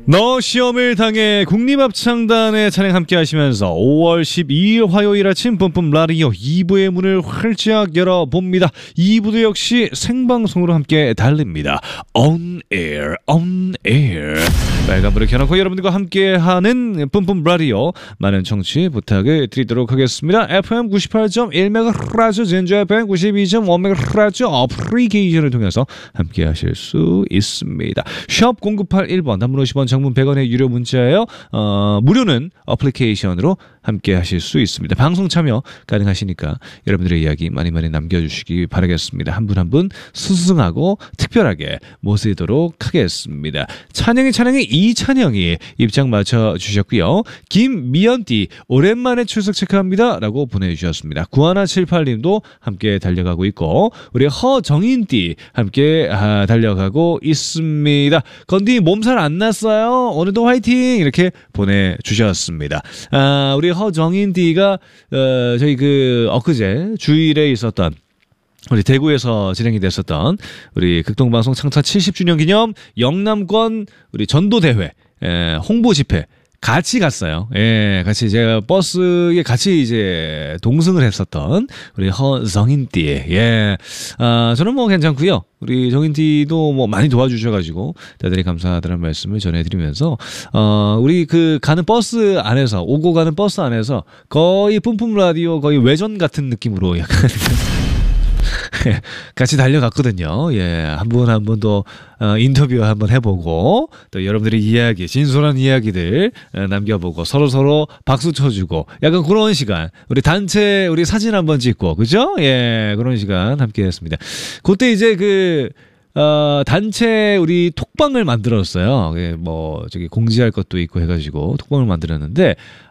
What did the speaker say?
너 시험을 당해 국립합창단의 찬양 함께 하시면서 5월 12일 화요일 아침 뿜뿜 라디오 2부의 문을 활짝 열어봅니다. 2부도 역시 생방송으로 함께 달립니다. On air, on air. 빨간불을 켜놓고 여러분들과 함께하는 뿜뿜 라디오 많은 청취 부탁을 드리도록 하겠습니다. FM 98.1MHz, 진주 FM 92.5MHz 어플리케이션을 통해서 함께 하실 수 있습니다. 샵 0981번 단문 50원 장문 100원의 유료 문자예요. 무료는 어플리케이션으로 함께 하실 수 있습니다. 방송 참여 가능하시니까 여러분들의 이야기 많이 남겨주시기 바라겠습니다. 한 분 한 분 스승하고 특별하게 모시도록 하겠습니다. 찬영이 이찬영이 입장 맞춰주셨고요. 김미연띠 오랜만에 출석 체크합니다 라고 보내주셨습니다. 9178님도 함께 달려가고 있고 우리 허정인띠 함께 달려가고 있습니다. 건디 몸살 안 났어요? 오늘도 화이팅 이렇게 보내주셨습니다. 우리 허정인띠가 저희 엊그제 주일에 있었던 우리 대구에서 진행이 됐었던 우리 극동방송 창사 70주년 기념 영남권 우리 전도대회 홍보 집회 같이 갔어요. 예, 같이 제가 버스에 같이 이제 동승을 했었던 우리 허정인띠. 예, 저는 뭐 괜찮고요. 우리 정인띠도 뭐 많이 도와주셔가지고 대단히 감사하다는 말씀을 전해드리면서 우리 가는 버스 안에서 오고 가는 버스 안에서 거의 뿜뿜 라디오 거의 외전 같은 느낌으로 약간 같이 달려갔거든요. 예, 한 분 한 분 더 인터뷰 한번 해보고 또 여러분들의 이야기, 진솔한 이야기들 남겨보고 서로 박수 쳐주고 약간 그런 시간. 우리 단체 우리 사진 한번 찍고 그죠? 예, 그런 시간 함께했습니다. 그때 이제 단체 우리 톡방을 만들었어요. 뭐 저기 공지할 것도 있고 해가지고 톡방을 만들었는데